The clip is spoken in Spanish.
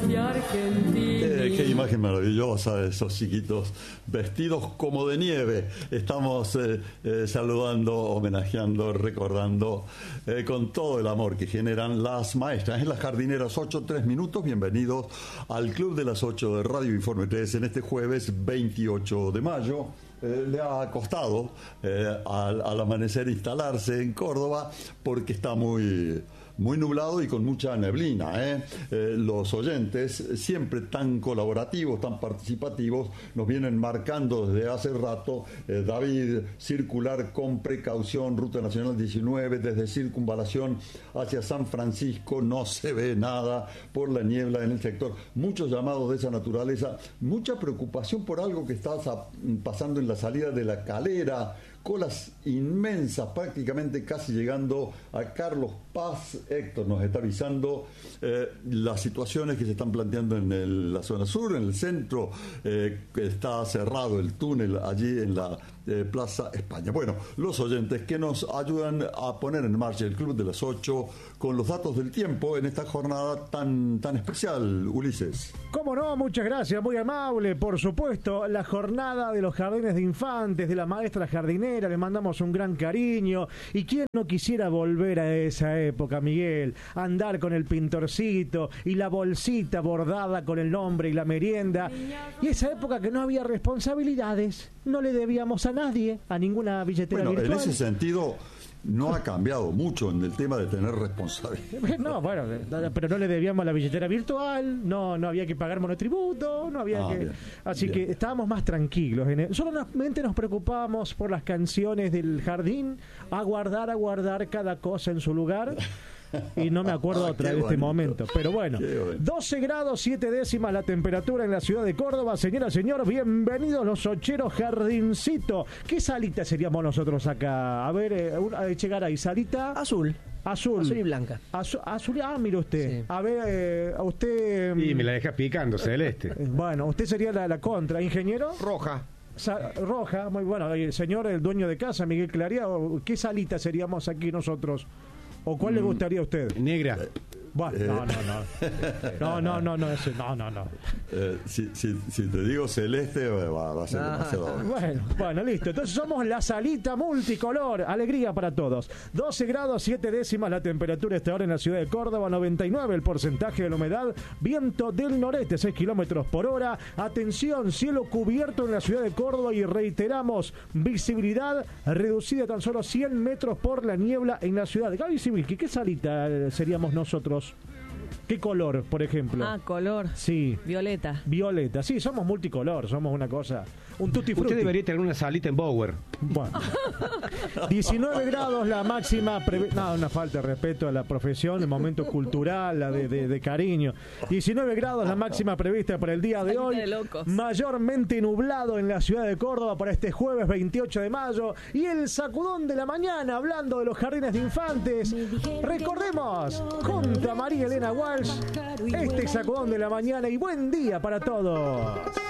de Argentina. Qué imagen maravillosa de esos chiquitos vestidos como de nieve. Estamos saludando, homenajeando, recordando con todo el amor que generan las maestras en las jardineras. 8:03 minutos. Bienvenidos al Club de las 8 de Radio Informe 3 en este jueves 28 de mayo. Le ha costado al amanecer instalarse en Córdoba porque está muy nublado y con mucha neblina. Los oyentes, siempre tan colaborativos, tan participativos, nos vienen marcando desde hace rato. David, circular con precaución, Ruta Nacional 19, desde Circunvalación hacia San Francisco, no se ve nada por la niebla en el sector. Muchos llamados de esa naturaleza, mucha preocupación por algo que está pasando en la salida de La Calera, colas inmensas, prácticamente casi llegando a Carlos Paz. Héctor nos está avisando las situaciones que se están planteando en la zona sur, en el centro, que está cerrado el túnel allí en la Plaza España. Bueno, los oyentes que nos ayudan a poner en marcha el Club de las 8 con los datos del tiempo en esta jornada tan especial, Ulises. ¿Cómo no? Muchas gracias, muy amable. Por supuesto, la jornada de los jardines de infantes, de la maestra jardinera, le mandamos un gran cariño. ¿Y quién no quisiera volver a esa época, Miguel? Andar con el pintorcito y la bolsita bordada con el nombre y la merienda. Y esa época que no había responsabilidades, no le debíamos a nadie, a ninguna billetera virtual. En ese sentido no ha cambiado mucho en el tema de tener responsabilidad. No, bueno, pero no le debíamos a la billetera virtual, no había que pagar monotributo, no había que... Bien, así bien. que estábamos más tranquilos. Solamente nos preocupábamos por las canciones del jardín, a guardar cada cosa en su lugar. Y no me acuerdo otra de este momento. Pero bueno, 12 grados 7 décimas la temperatura en la ciudad de Córdoba. Señora, señor, bienvenidos los ocheros Jardincito. ¿Qué salita seríamos nosotros acá? A ver, llegar ahí, salita Azul y blanca. Azul, mire usted. Sí. A ver, a usted... Y me la deja picando, celeste. Bueno, usted sería la contra, ingeniero. Roja. Roja, muy bueno. El señor, el dueño de casa, Miguel Claría, ¿qué salita seríamos aquí nosotros? ¿O cuál le gustaría a usted? Negra. Bueno, no. Si te digo celeste, va a ser demasiado. Bueno, listo. Entonces somos la salita multicolor. Alegría para todos. 12 grados 7 décimas la temperatura esta hora en la ciudad de Córdoba. 99 el porcentaje de la humedad. Viento del noreste, 6 kilómetros por hora. Atención, cielo cubierto en la ciudad de Córdoba. Y reiteramos, visibilidad reducida a tan solo 100 metros por la niebla en la ciudad. Gaby Sibilki, ¿qué salita seríamos nosotros? ¿Qué color, por ejemplo? Color. Sí. Violeta. Sí, somos multicolor, somos una cosa. Un tutti frutti. Usted debería tener una salita en Bower. Bueno. 19 grados la máxima. Una falta de respeto a la profesión, el momento cultural, la de cariño. 19 grados la máxima prevista para el día de hoy. Mayormente nublado en la ciudad de Córdoba para este jueves 28 de mayo. Y el sacudón de la mañana, hablando de los jardines de infantes. Recordemos, junto a María Elena Walsh, este sacudón de la mañana y buen día para todos.